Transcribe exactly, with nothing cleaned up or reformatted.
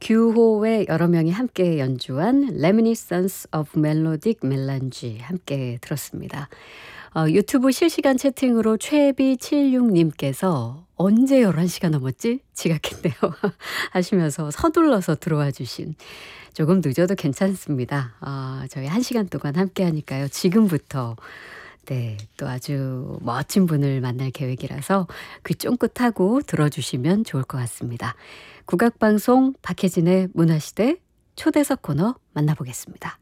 규호의 여러 명이 함께 연주한 Reminiscence of Melodic Melange 함께 들었습니다. 어, 유튜브 실시간 채팅으로 최비칠육 님께서 언제 열한 시가 넘었지? 지각했네요. 하시면서 서둘러서 들어와 주신 조금 늦어도 괜찮습니다. 아, 저희 한 시간 동안 함께 하니까요. 지금부터 네, 또 아주 멋진 분을 만날 계획이라서 귀 쫑긋하고 들어주시면 좋을 것 같습니다. 국악방송 박혜진의 문화시대 초대석 코너 만나보겠습니다.